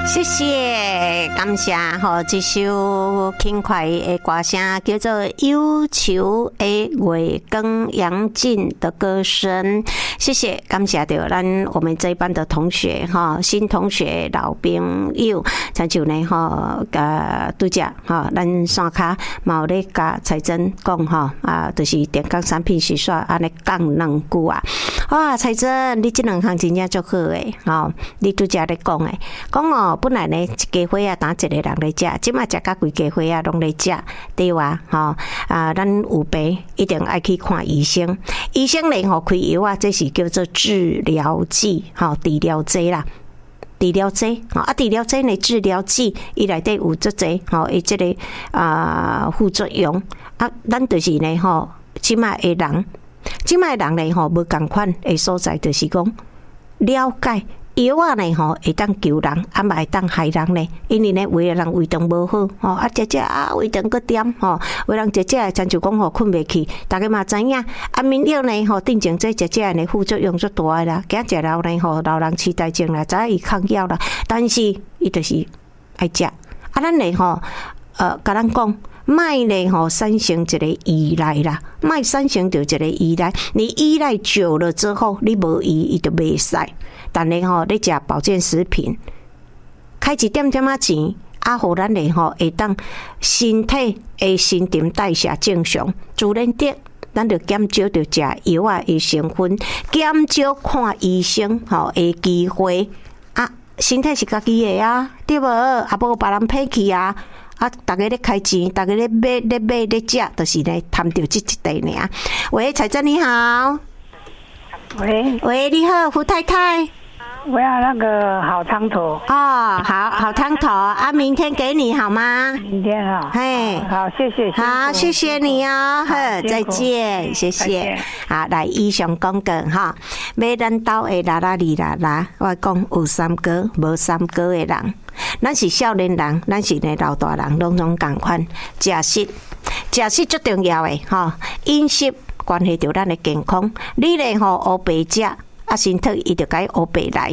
谢谢，感谢吼，这首轻快的歌声叫做《忧愁的月光》，杨静的歌声。谢谢，感谢到我们这一班的同学哈，新同学、老朋友，像就呢哈，拄则哈，咱山卡嘛有咧甲彩珍讲哈就是电工产品是说安尼讲2句啊。哇，彩珍，你这2项真正足好诶，吼，你拄则咧讲诶，讲哦。本来呢，一家伙啊，当一个人来食，即马食甲规家伙啊，拢来食，对哇？吼咱有病一定爱去看医生。医生呢，开药啊，这是叫做治疗剂，治疗剂啦。治疗剂治疗剂呢，治疗剂伊内底有足济伊这个副作用咱就是呢即马的人呢无共款的所在，就是讲了解。药啊呢会当救人，嘛会当害人呢。因为呢，有的人胃肠无好食胃肠佫点有人食亲像讲困袂去，大家嘛知影安眠药呢定前这食呢副作用足大啦，惊食了呢老人痴呆症啦，知影伊抗药啦，但是伊就是爱食咱呢甲咱讲。卖呢产生一个依赖啦，卖产生着一个依赖。你依赖久了之后，你无伊就袂使。但你你食保健食品，开一点仔钱，互咱呢会当身体的新陈代谢正常，自然的，咱就减少着食药啊的成分，减少看医生的机会身体是家己的对无？无别人骗去大家咧开钱，大家咧买咧食，就是咧贪着这一块尔。喂，彩珍你好。喂，你好，胡太太。 我要那个好汤头。 好汤头明天给你好吗？ 明天好，谢谢。 好，谢谢你再见，谢谢。好，来以上讲过要咱兜的啦啦哩啦啦，我讲有3个无3个的人。咱是少年人，咱是呢老大人，拢总共款。食食最重要的饮食关系到咱的健康。你呢黑白食身体伊就该黑白来。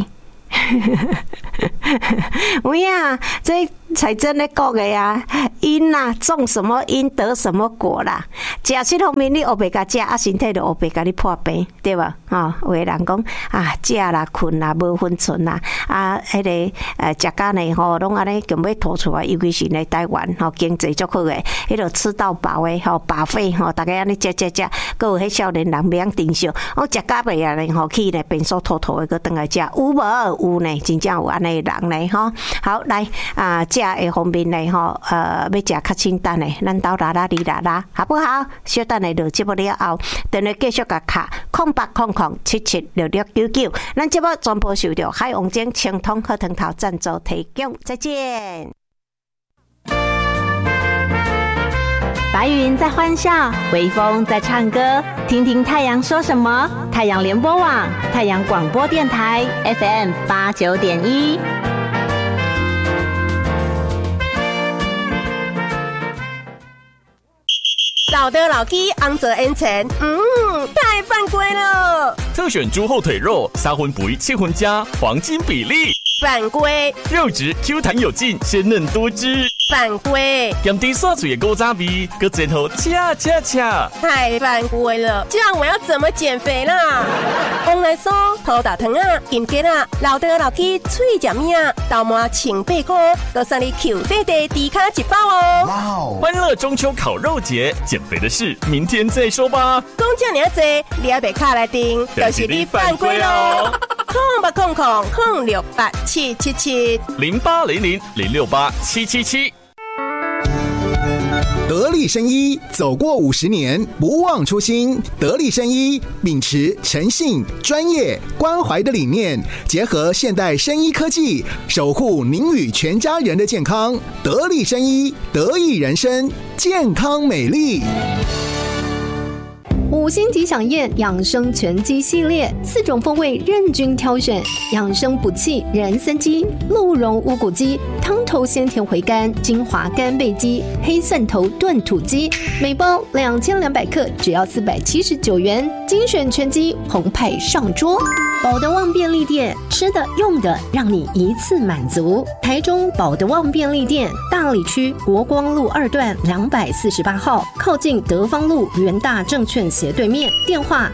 有影这才真咧讲的因种什么因得什么果啦。食这方面你黑白甲食身体就黑白甲你破病，对吧？有的人讲食啦困啦无分寸啦迄个食甲呢拢安尼强要吐出来，尤其是呢台湾经济足好诶，迄个吃到饱诶饱费大家安尼食，佮有迄少年人袂定少，食甲袂呢去呢便所吐诶，佮转来食，有无？有呢，真正有安尼的人呢好来食的方面呢要食较清淡的，咱兜啦啦哩啦啦，好不好？小等下录节目了后，等下继续甲卡0800776699，咱节目全部受到海王精清通喝汤头赞助提供，再见。 白云在欢笑，微风在唱歌，听听太阳说什么。太阳联播网，太阳广播电台 FM89.1。 老的老鸡昂泽 N 层，太犯规了！ 特选猪后腿肉，3分肥7分加，黄金比例。 犯规！ 肉质 Q 弹有劲，鲜嫩多汁。 犯规！ 咸甜刷嘴的古早味，搁前后恰。 太犯规了！这样我要怎么减肥啦？红来酥、土大糖金桔老的老鸡脆食物豆麻清8块，搁送你 Q 弟弟低卡1包哦！ 哇哦！欢乐中秋烤肉节，减肥的事明天再说吧。 讲这么多，你还别卡来订，就是你犯规喽！0800-068-777 0800-068-777。 得力生医走过50年，不忘初心。得力生医秉持诚信、专业、关怀的理念，结合现代生医科技，守护您与全家人的健康。得力生医，得益人生，健康美丽。 5星级飨宴养生全鸡系列，4种风味任君挑选，养生补气人参鸡、鹿茸乌骨鸡、汤头鲜甜回甘精华干贝鸡、黑蒜头炖土鸡，每包2200克，只要479元。精选全鸡澎湃上桌。宝德旺便利店，吃的用的让你一次满足。台中宝德旺便利店，大里区国光路2段248号，靠近德芳路元大证券斜对面。电话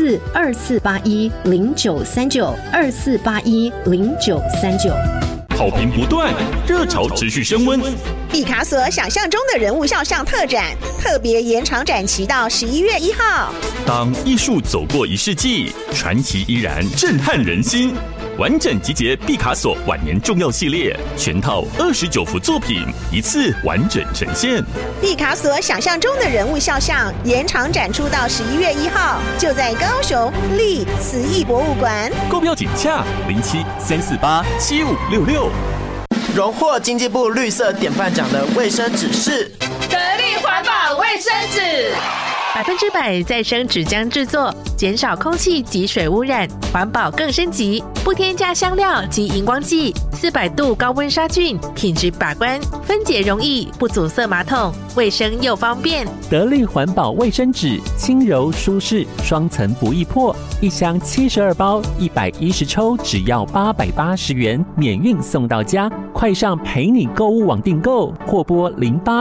042481093924810939。 好评不断，热潮持续升温。 毕卡索想象中的人物肖像特展，特别延长展期到11月1号。 当艺术走过1世纪，传奇依然震撼人心。完整集结毕卡索晚年重要系列，全套29幅作品，一次完整呈现。 毕卡索想象中的人物肖像延长展出到11月1号，就在高雄立慈艺博物馆。 购票请洽07-348-7566。 荣获经济部绿色典范奖的卫生纸是得力环保卫生纸，100%再生纸浆制作，减少空气及水污染，环保更升级，不添加香料及荧光剂，400度高温杀菌，品质把关，分解容易，不阻塞马桶，卫生又方便。 得力环保卫生纸，轻柔舒适，双层不易破，一箱72包，110抽，只要880元，免运送到家。快上陪你购物网订购，或拨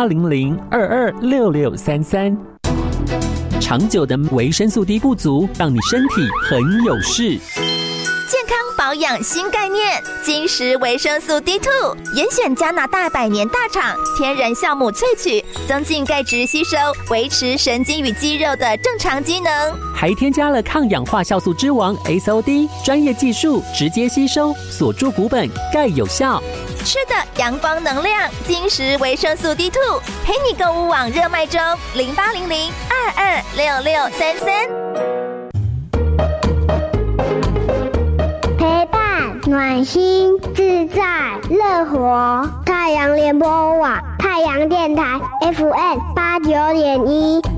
0800226633。长久的维生素 D 不足，让你身体很有事。 健康保养新概念，金石维生素 D2， 严选加拿大100年大厂天然酵母萃取，增进钙质吸收，维持神经与肌肉的正常机能， 还添加了抗氧化酵素之王 SOD， 专业技术直接吸收，锁住骨本，钙有效。 吃的阳光能量，金石维生素 D2， 陪你购物网热卖中，0800226633。 陪伴暖心自在乐活，太阳联播网太阳电台 FM89.1。